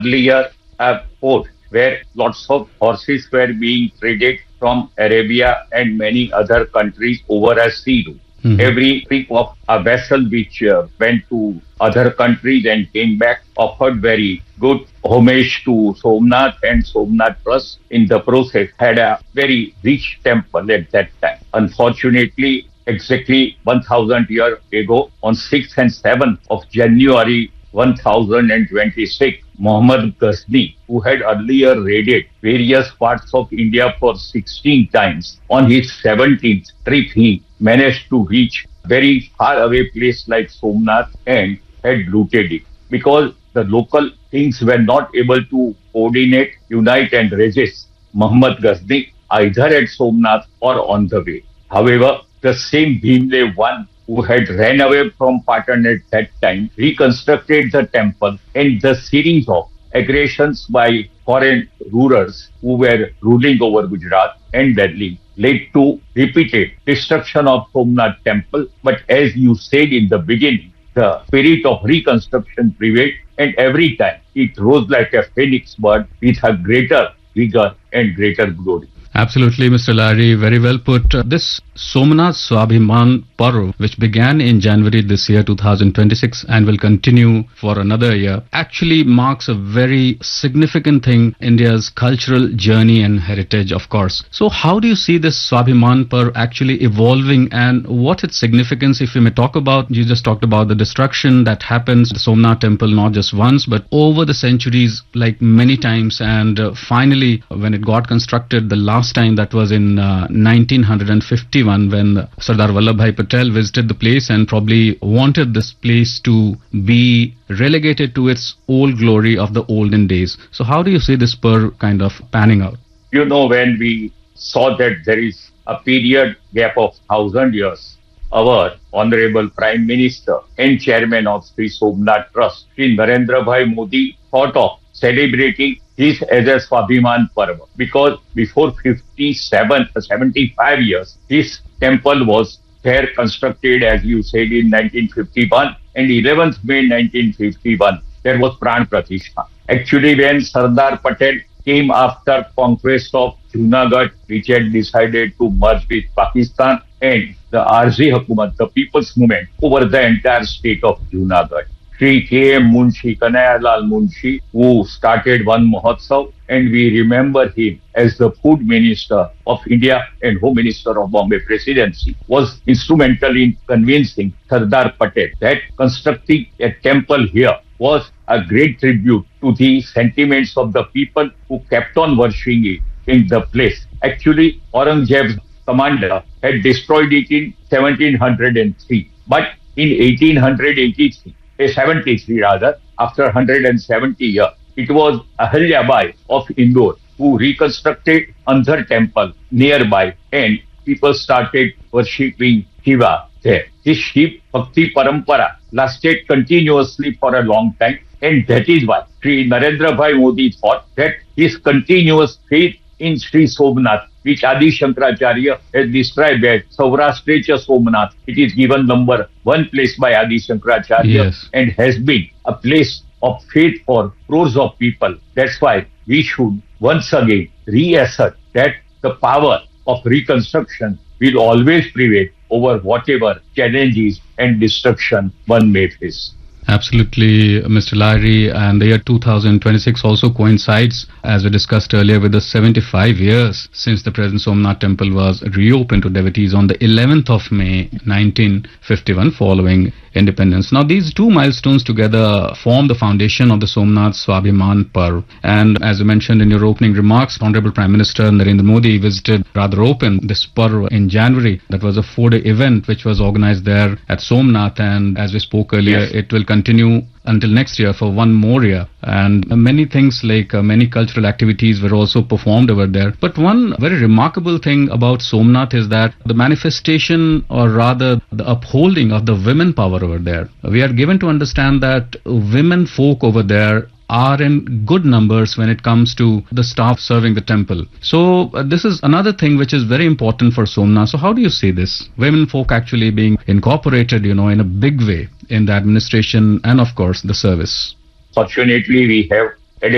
earlier a port where lots of horses were being traded from Arabia and many other countries over a sea route. Hmm. Every trip of a vessel which went to other countries and came back offered very good homage to Somnath, and Somnath Trust in the process had a very rich temple at that time. Unfortunately, exactly 1000 years ago, on 6th and 7th of January 1026, Muhammad Ghazni, who had earlier raided various parts of India for 16 times, on his 17th trip he managed to reach very far away place like Somnath and had looted it. Because the local kings were not able to coordinate, unite and resist Muhammad Ghazni either at Somnath or on the way. However, the same Bhimle I, who had ran away from Patan at that time, reconstructed the temple, and the series of aggressions by foreign rulers who were ruling over Gujarat and Delhi led to repeated destruction of Somnath temple. But as you said in the beginning, the spirit of reconstruction prevailed, and every time it rose like a phoenix bird with a greater vigor and greater glory. Absolutely, Mr. Lahiri, very well put. This Somnath Swabhiman Parv, which began in January this year, 2026, and will continue for another year, actually marks a very significant thing, India's cultural journey and heritage, of course. So how do you see this Swabhiman Parv actually evolving, and what its significance, if you may talk about? You just talked about the destruction that happens, the Somnath temple, not just once, but over the centuries, like many times, and finally, when it got constructed, the last time, that was in 1951, when Sardar Vallabhbhai Patel visited the place and probably wanted this place to be relegated to its old glory of the olden days. So how do you see this Parv kind of panning out? You know, when we saw that there is a period gap of 1000 years, our Honorable Prime Minister and Chairman of Sri Somnath Trust, Sri Narendra Bhai Modi, thought of celebrating his as a Swabhiman Parva, because before 75 years, his temple was there constructed, as you said, in 1951, and 11th May 1951, there was Pran Pratishtha. Actually, when Sardar Patel came after conquest of Junagadh, which had decided to merge with Pakistan, and the Arzi Hukumat, the People's Movement, over the entire state of Junagadh. Sri K.M. Munshi, Kanayalal Munshi, who started one Mahotsav, and we remember him as the Food Minister of India and Home Minister of Bombay Presidency, was instrumental in convincing Sardar Patel that constructing a temple here was a great tribute to the sentiments of the people who kept on worshipping it in the place. Actually, Aurangzeb's commander had destroyed it in 1703, but in 1883, 73 rather, after 170 years, it was Ahilyabai of Indore who reconstructed Andhar temple nearby, and people started worshipping Shiva there. This Shiv Bhakti Parampara lasted continuously for a long time, and that is why Sri Narendra Bhai Modi thought that his continuous faith in Sri Somnath, which Adi Shankaracharya has described as Saurashtra Somnath. It is given number 1 place by Adi Shankaracharya, Yes, and has been a place of faith for crores of people. That's why we should once again reassert that the power of reconstruction will always prevail over whatever challenges and destruction one may face. absolutely, Mr. Lahiri, and the year 2026 also coincides, as we discussed earlier, with the 75 years since the present Somnath temple was reopened to devotees on the 11th of May 1951, following independence. Now, these two milestones together form the foundation of the Somnath Swabhiman Parv. And as you mentioned in your opening remarks, Honorable Prime Minister Narendra Modi visited, rather opened this Parv in January. That was a 4-day event which was organized there at Somnath, and as we spoke earlier, Yes. it will continue until next year for one more year, and many things like many cultural activities were also performed over there. But one very remarkable thing about Somnath is that the manifestation, or rather the upholding of the women power over there. We are given to understand that women folk over there are in good numbers when it comes to the staff serving the temple. So this is another thing which is very important for Somnath. So how do you see this? Women folk actually being incorporated, in a big way in the administration and of course the service. Fortunately, we have